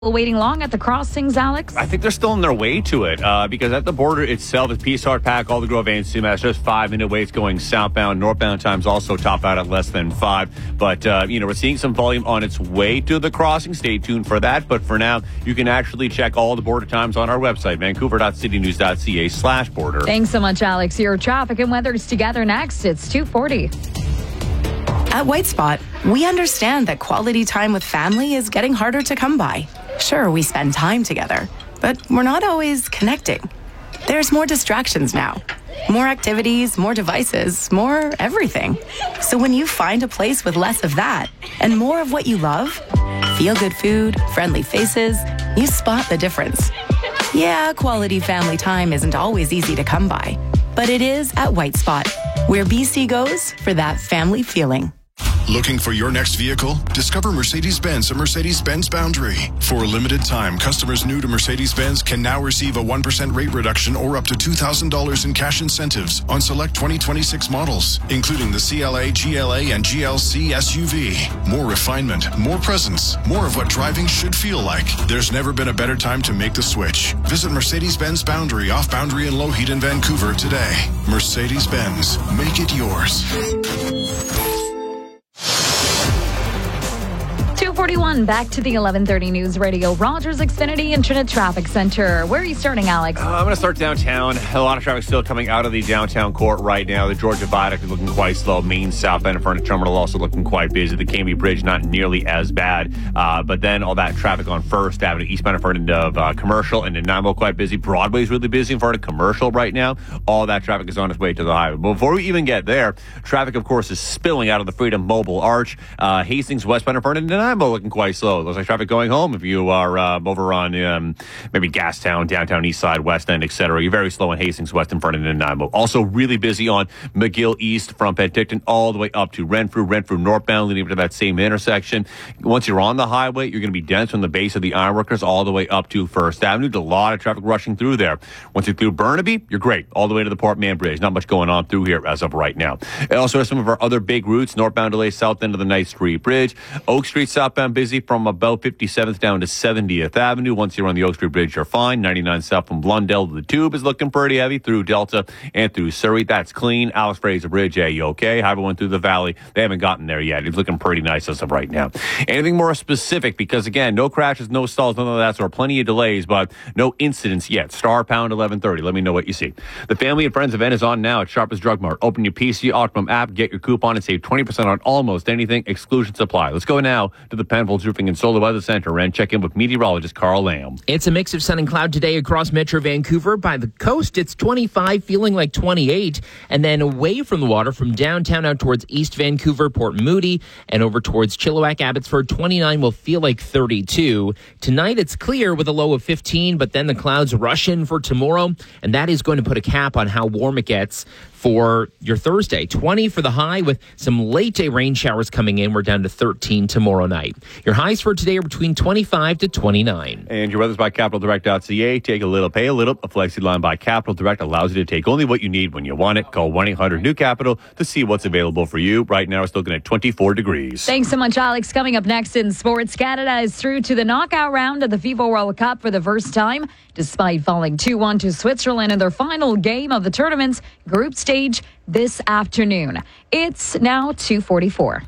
Waiting long at the crossings, Alex? I think they're still on their way to it because at the border itself, it's Peace Hard Pack, Alder Grove, and Sumas. Just 5-minute waits going southbound. Northbound times also top out at less than 5. But, we're seeing some volume on its way to the crossing. Stay tuned for that. But for now, you can actually check all the border times on our website, vancouver.citynews.ca/border. Thanks so much, Alex. Your traffic and weather's together next. It's 2:40. At White Spot, we understand that quality time with family is getting harder to come by. Sure, we spend time together, but we're not always connecting. There's more distractions now. More activities, more devices, more everything. So when you find a place with less of that and more of what you love, feel-good food, friendly faces, you spot the difference. Yeah, quality family time isn't always easy to come by, but it is at White Spot, where BC goes for that family feeling. Looking for your next vehicle? Discover Mercedes-Benz at Mercedes-Benz Boundary. For a limited time, customers new to Mercedes-Benz can now receive a 1% rate reduction or up to $2,000 in cash incentives on select 2026 models, including the CLA, GLA, and GLC SUV. More refinement, more presence, more of what driving should feel like. There's never been a better time to make the switch. Visit Mercedes-Benz Boundary off Boundary and Lougheed in Vancouver today. Mercedes-Benz. Make it yours. 2:41, back to the 11:30 News Radio. Rogers Xfinity Internet Traffic Center. Where are you starting, Alex? I'm going to start downtown. A lot of traffic still coming out of the downtown court right now. The Georgia Viaduct is looking quite slow. Main southbound in front of Terminal also looking quite busy. The Cambie Bridge not nearly as bad. But then all that traffic on First Avenue, eastbound in front of Commercial, and Nanaimo quite busy. Broadway's really busy in front of Commercial right now. All that traffic is on its way to the highway. But before we even get there, traffic, of course, is spilling out of the Freedom Mobile Arch. Hastings westbound in front of Nanaimo looking quite slow. Looks like traffic going home if you are over on maybe Gastown, downtown, east side, west end, etc. You're very slow in Hastings west in front of Nanaimo. Also really busy on McGill East from Penticton all the way up to Renfrew northbound leading up to that same intersection. Once you're on the highway, you're going to be dense from the base of the Ironworkers all the way up to First Avenue. There's a lot of traffic rushing through there. Once you're through Burnaby, you're great. All the way to the Port Mann Bridge. Not much going on through here as of right now. And also have some of our other big routes. Northbound delay south end of the Ninth Street Bridge. Oak Street southbound busy from about 57th down to 70th Avenue. Once you're on the Oak Street Bridge, you're fine. 99 south from Blundell to the Tube is looking pretty heavy through Delta and through Surrey. That's clean. Alex Fraser Bridge, A-OK. However, went through the Valley. They haven't gotten there yet. It's looking pretty nice as of right now. Anything more specific? Because, again, no crashes, no stalls, none of that sort. Plenty of delays, but no incidents yet. Star pound 1130. Let me know what you see. The Family and Friends event is on now at Sharp's Drug Mart. Open your PC Optimum app, get your coupon, and save 20% on almost anything. Exclusions apply. Let's go now to the Penfolds Roofing and Solar Weather Center and check in with meteorologist Carl Lamb. It's a mix of sun and cloud today across Metro Vancouver. By the coast, it's 25, feeling like 28. And then away from the water, from downtown out towards East Vancouver, Port Moody, and over towards Chilliwack, Abbotsford, 29 will feel like 32. Tonight, it's clear with a low of 15, but then the clouds rush in for tomorrow, and that is going to put a cap on how warm it gets for your Thursday. 20 for the high with some late day rain showers coming in. We're down to 13 tomorrow night. Your highs for today are between 25 to 29. And your weather's by CapitalDirect.ca. Take a little, pay a little. A flexi line by Capital Direct allows you to take only what you need when you want it. Call 1-800-NEW-CAPITAL to see what's available for you. Right now, it's looking at 24 degrees. Thanks so much, Alex. Coming up next in sports, Canada is through to the knockout round of the FIFA World Cup for the first time, despite falling 2-1 to Switzerland in their final game of the tournament's group stage this afternoon. It's now 2:44.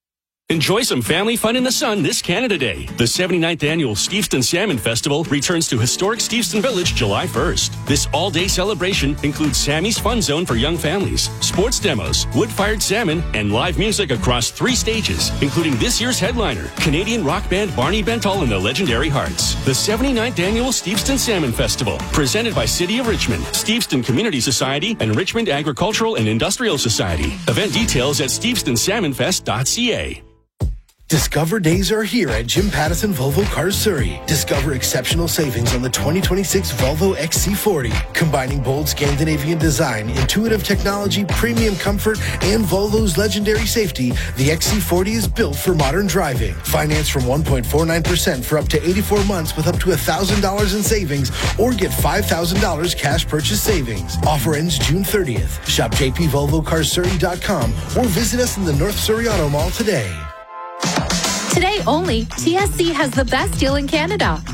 Enjoy some family fun in the sun this Canada Day. The 79th Annual Steveston Salmon Festival returns to historic Steveston Village July 1st. This all-day celebration includes Sammy's Fun Zone for young families, sports demos, wood-fired salmon, and live music across 3 stages, including this year's headliner, Canadian rock band Barney Bentall and the Legendary Hearts. The 79th Annual Steveston Salmon Festival, presented by City of Richmond, Steveston Community Society, and Richmond Agricultural and Industrial Society. Event details at stevestonsalmonfest.ca. Discover days are here at Jim Pattison Volvo Cars Surrey. Discover exceptional savings on the 2026 Volvo XC40. Combining bold Scandinavian design, intuitive technology, premium comfort, and Volvo's legendary safety, the XC40 is built for modern driving. Finance from 1.49% for up to 84 months with up to $1,000 in savings, or get $5,000 cash purchase savings. Offer ends June 30th. Shop jpvolvocarsurrey.com or visit us in the North Surrey Auto Mall today. Today only, TSC has the best deal in Canada.